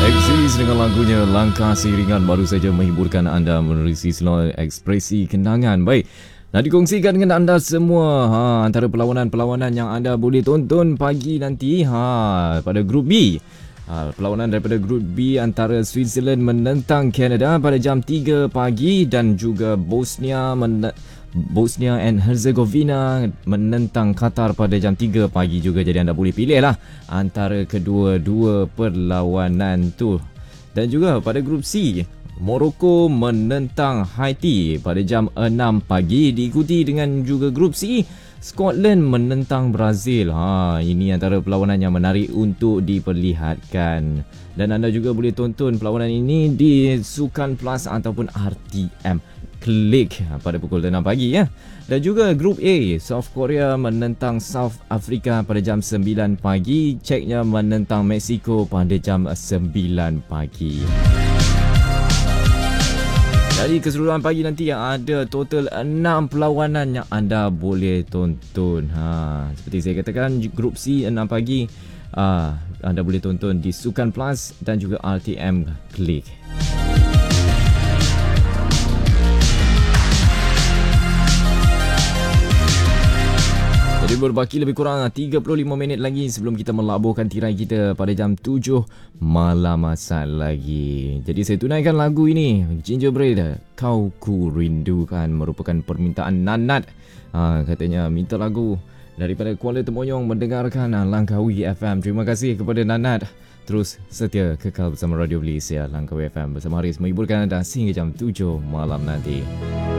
Exis dengan lagunya Langkah Seiringan baru saja menghiburkan anda menerusi slot ekspresi kenangan. Baik, nak dikongsikan dengan anda semua antara perlawanan-perlawanan yang anda boleh tonton pagi nanti pada grup B. Perlawanan daripada grup B antara Switzerland menentang Canada pada jam 3 pagi dan juga Bosnia and Herzegovina menentang Qatar pada jam 3 pagi juga. Jadi anda boleh pilih lah antara kedua-dua perlawanan tu. Dan juga pada grup C, Morocco menentang Haiti pada jam 6 pagi, diikuti dengan juga grup C, Scotland menentang Brazil. Ini antara perlawanan yang menarik untuk diperlihatkan. Dan anda juga boleh tonton perlawanan ini di Sukan Plus ataupun RTM Klik pada pukul 6 pagi ya. Dan juga grup A, South Korea menentang South Africa pada jam 9 pagi, Czechnya menentang Mexico pada jam 9 pagi. Dari keseluruhan pagi nanti yang ada total 6 perlawanan yang anda boleh tonton. Seperti saya katakan, grup C 6 pagi anda boleh tonton di Sukan Plus dan juga RTM Klik. Jadi berbaki lebih kurang 35 minit lagi sebelum kita melabuhkan tirai kita pada jam 7 malam asal lagi. Jadi saya tunaikan lagu ini, Gingerbread, Kau Ku Rindukan, merupakan permintaan Nanat. Katanya minta lagu daripada Kuala Temoyong mendengarkan Langkawi FM. Terima kasih kepada Nanat. Terus setia kekal bersama Radio Malaysia Langkawi FM bersama Haris menghiburkan anda sehingga jam 7 malam nanti.